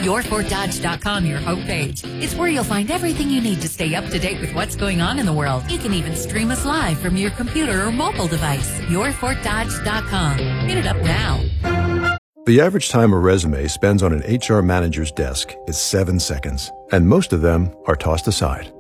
YourFortDodge.com, your homepage. It's where you'll find everything you need to stay up to date with what's going on in the world. You can even stream us live from your computer or mobile device. YourFortDodge.com. Hit it up now. The average time a resume spends on an HR manager's desk is 7 seconds, and most of them are tossed aside.